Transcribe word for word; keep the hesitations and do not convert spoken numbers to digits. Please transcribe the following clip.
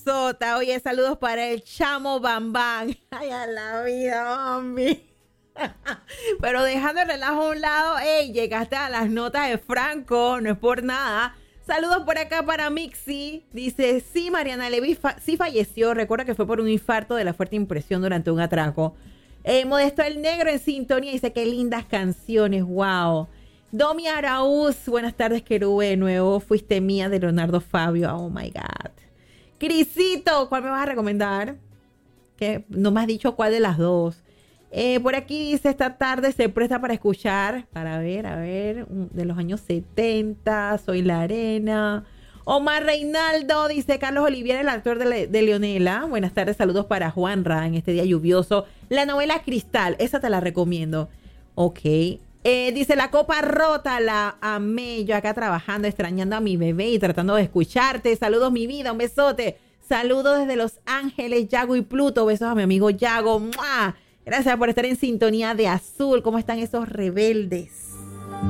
Sota, oye, saludos para el Chamo Bambán. Ay, a la vida, mami. Pero dejando el relajo a un lado, hey, llegaste a las notas de Franco, no es por nada. Saludos por acá para Mixi. Dice, sí, Mariana Levy fa sí falleció. Recuerda que fue por un infarto de la fuerte impresión durante un atraco. Eh, Modesto el Negro en sintonía. Dice, qué lindas canciones, wow. Domi Araúz, buenas tardes, Querube, de nuevo. Fuiste mía, de Leonardo Fabio. Oh, my God. Crisito, ¿cuál me vas a recomendar? Que no me has dicho cuál de las dos. Eh, por aquí dice, esta tarde se presta para escuchar, para ver, a ver, de los años setenta, Soy la Arena. Omar Reinaldo, dice Carlos Olivier, el actor de, Le de Leonela. Buenas tardes, saludos para Juanra en este día lluvioso. La novela Cristal, esa te la recomiendo. Ok. Eh, dice, la copa rota, la amé. Yo acá trabajando, extrañando a mi bebé y tratando de escucharte. Saludos, mi vida, un besote. Saludos desde Los Ángeles, Yago y Pluto. Besos a mi amigo Yago. ¡Mua! Gracias por estar en sintonía de Azul. ¿Cómo están esos rebeldes?